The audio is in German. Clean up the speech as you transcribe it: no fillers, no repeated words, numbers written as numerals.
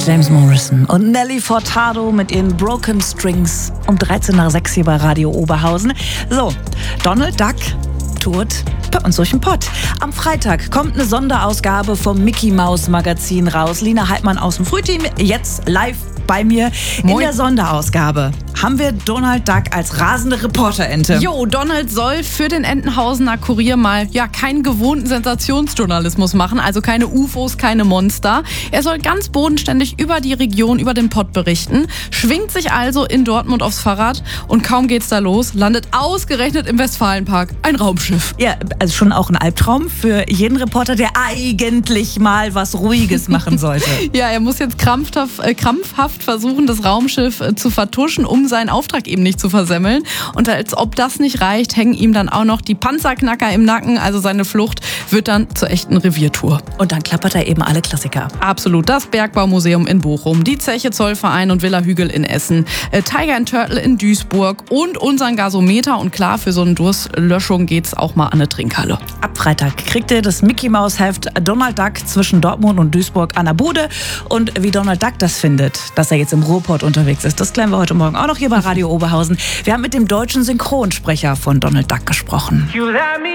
James Morrison und Nelly Furtado mit ihren Broken Strings um 13 nach 6 hier bei Radio Oberhausen. So, Donald Duck tourt bei uns durch den Pott. Am Freitag kommt eine Sonderausgabe vom Mickey Maus Magazin raus. Lina Heidmann aus dem Frühteam, jetzt live bei mir. In der Sonderausgabe haben wir Donald Duck als rasende Reporterente. Jo, Donald soll für den Entenhausener Kurier mal keinen gewohnten Sensationsjournalismus machen, also keine UFOs, keine Monster. Er soll ganz bodenständig über die Region, über den Pott berichten, schwingt sich also in Dortmund aufs Fahrrad und kaum geht's da los, landet ausgerechnet im Westfalenpark ein Raumschiff. Ja, also schon auch ein Albtraum für jeden Reporter, der eigentlich mal was Ruhiges machen sollte. Ja, er muss jetzt krampfhaft versuchen, das Raumschiff zu vertuschen, um seinen Auftrag eben nicht zu versemmeln. Und als ob das nicht reicht, hängen ihm dann auch noch die Panzerknacker im Nacken. Also seine Flucht wird dann zur echten Reviertour. Und dann klappert er eben alle Klassiker. Absolut. Das Bergbaumuseum in Bochum, die Zeche Zollverein und Villa Hügel in Essen, Tiger and Turtle in Duisburg und unseren Gasometer. Und klar, für so eine Durstlöschung geht's auch mal an eine Trinkhalle. Ab Freitag kriegt ihr das Mickey Maus Heft Donald Duck zwischen Dortmund und Duisburg an der Bude. Und wie Donald Duck das findet, dass er jetzt im Ruhrpott unterwegs ist, das klären wir heute Morgen auch noch hier bei Radio Oberhausen. Wir haben mit dem deutschen Synchronsprecher von Donald Duck gesprochen.